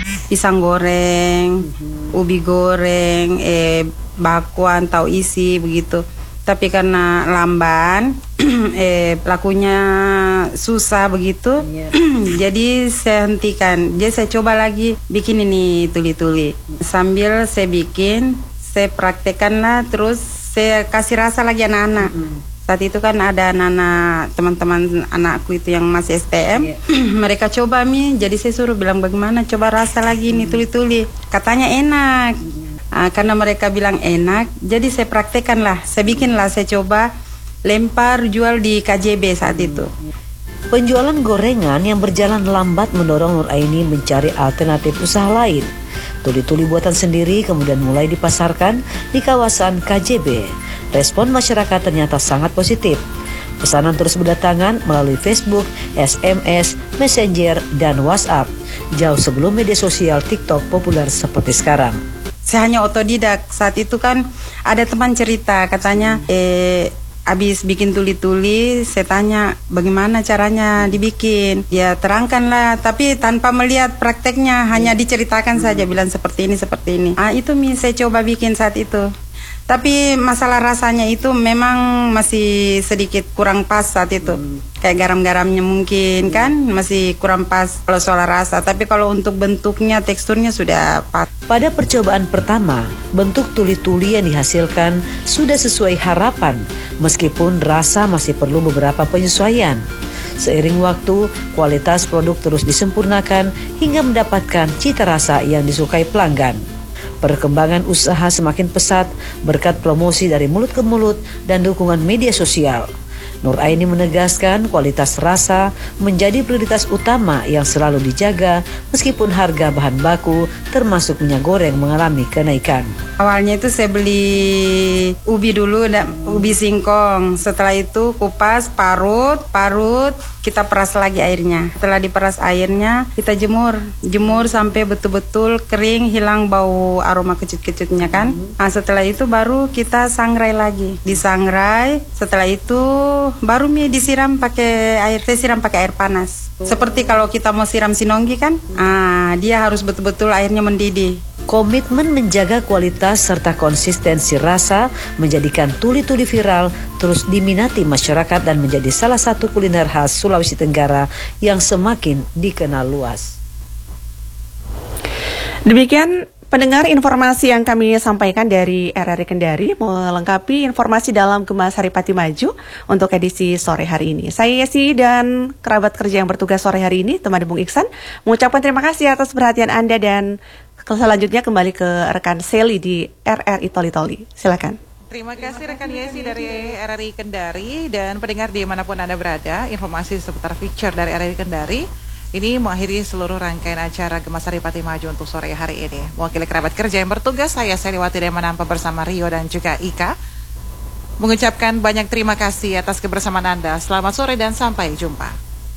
pisang goreng, ubi goreng, bakwan, tahu isi begitu. Tapi karena lamban, lakunya susah begitu, jadi saya hentikan. Jadi saya coba lagi bikin ini tuli-tuli. Sambil saya bikin, saya praktekkan lah, terus saya kasih rasa lagi anak-anak. Saat itu kan ada anak-anak, teman-teman anakku itu yang masih STM, mereka coba jadi saya suruh bilang bagaimana coba rasa lagi ini tuli-tuli. Katanya enak. Karena mereka bilang enak, jadi saya praktekkan lah, saya bikin lah, saya coba lempar jual di KJB saat itu. Penjualan gorengan yang berjalan lambat mendorong Nur Aini mencari alternatif usaha lain. Tuli-tuli buatan sendiri kemudian mulai dipasarkan di kawasan KJB. Respon masyarakat ternyata sangat positif. Pesanan terus berdatangan melalui Facebook, SMS, Messenger, dan WhatsApp, jauh sebelum media sosial TikTok populer seperti sekarang. Saya hanya otodidak. Saat itu kan ada teman cerita, katanya habis bikin tuli-tuli, saya tanya bagaimana caranya dibikin. Dia terangkan lah, tapi tanpa melihat prakteknya, hanya diceritakan saja, bilang seperti ini, seperti ini. Itu saya coba bikin saat itu. Tapi masalah rasanya itu memang masih sedikit kurang pas saat itu. Kayak garam-garamnya mungkin kan masih kurang pas kalau soal rasa. Tapi kalau untuk bentuknya, teksturnya sudah pas. Pada percobaan pertama, bentuk tuli-tuli yang dihasilkan sudah sesuai harapan, meskipun rasa masih perlu beberapa penyesuaian. Seiring waktu, kualitas produk terus disempurnakan hingga mendapatkan cita rasa yang disukai pelanggan. Perkembangan usaha semakin pesat berkat promosi dari mulut ke mulut dan dukungan media sosial. Nur Aini menegaskan kualitas rasa menjadi prioritas utama yang selalu dijaga meskipun harga bahan baku termasuk minyak goreng mengalami kenaikan. Awalnya itu saya beli ubi dulu, ubi singkong. Setelah itu kupas, parut, kita peras lagi airnya. Setelah diperas airnya, kita jemur sampai betul-betul kering, hilang bau aroma kecut-kecutnya kan. Setelah itu baru kita sangrai lagi. Disangrai, setelah itu baru disiram pakai air. Saya siram pakai air panas. Seperti kalau kita mau siram sinonggi kan, dia harus betul-betul airnya mendidih. Komitmen menjaga kualitas serta konsistensi rasa menjadikan tuli-tuli viral terus diminati masyarakat dan menjadi salah satu kuliner khas Sulawesi Tenggara yang semakin dikenal luas. Demikian pendengar informasi yang kami sampaikan dari RRI Kendari, melengkapi informasi dalam Gema Saripati Maju untuk edisi sore hari ini. Saya Yesi dan kerabat kerja yang bertugas sore hari ini, teman Bung Iksan, mengucapkan terima kasih atas perhatian Anda dan selanjutnya kembali ke rekan Seli di RRI Toli-Toli. Silakan. Terima kasih rekan Yesi dari RRI Kendari dan pendengar dimanapun Anda berada, informasi seputar feature dari RRI Kendari ini mengakhiri seluruh rangkaian acara Gema Saripati Maju untuk sore hari ini. Mewakili kerabat kerja yang bertugas, saya Seliwati Demanampa bersama Rio dan juga Ika mengucapkan banyak terima kasih atas kebersamaan Anda. Selamat sore dan sampai jumpa.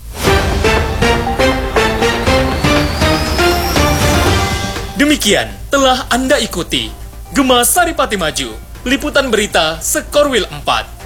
Demikian telah Anda ikuti Gema Saripati Maju, liputan berita Sekorwil 4.